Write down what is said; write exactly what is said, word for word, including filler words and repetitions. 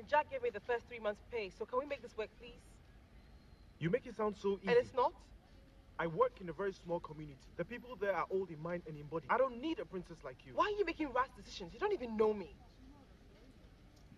Jack gave me the first three months' pay, so can we make this work, please? You make it sound so easy. And it's not? I work in a very small community. The people there are old in mind and in body. I don't need a princess like you. Why are you making rash decisions? You don't even know me.